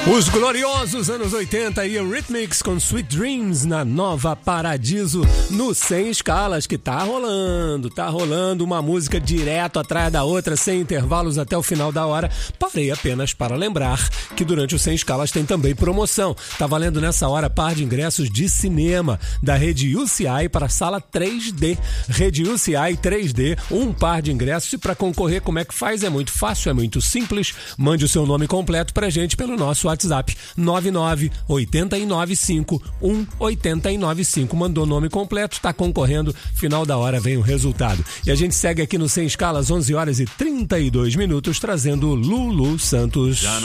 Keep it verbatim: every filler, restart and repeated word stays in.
Os gloriosos anos oitenta e Eurythmics com Sweet Dreams na Nova Paradiso no Sem Escalas, que tá rolando, tá rolando uma música direto atrás da outra, sem intervalos até o final da hora. Parei apenas para lembrar que durante o Sem Escalas tem também promoção. Tá valendo nessa hora par de ingressos de cinema da Rede U C I para a sala três D. Rede U C I três D, um par de ingressos. E para concorrer, como é que faz? É muito fácil, é muito simples. Mande o seu nome completo pra gente pelo nosso WhatsApp nove nove oito nove cinco um oito nove cinco. Mandou nome completo, tá concorrendo, final da hora vem o resultado. E a gente segue aqui no Sem Escalas, onze horas e trinta e dois minutos, trazendo Lulu Santos.